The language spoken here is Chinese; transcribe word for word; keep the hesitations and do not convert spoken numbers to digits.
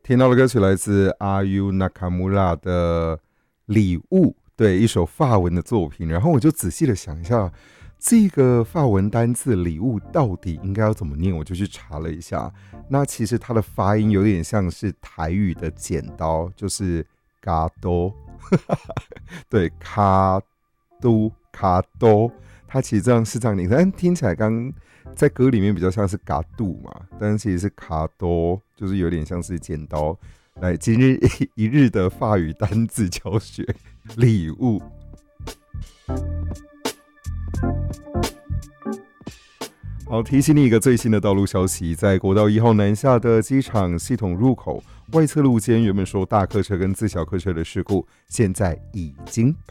听到的歌曲来自 Ayu Nakamura 的礼物，对，一首法文的作品。然后我就仔细的想一下，这个法文单字礼物到底应该要怎么念，我就去查了一下。那其实它的发音有点像是台语的剪刀，就是嘎多，对，卡都卡多，它其实这样是这样念，但听起来刚在歌里面比较像是嘎杜嘛，但是其实是卡多，就是有点像是剪刀。来，今日一日的法语单字教学，礼物。好，提醒你一个最新的道路消息，在国道一号南下的机场系统入口外侧路肩，原本说大客车跟自小客车的事故，现在已经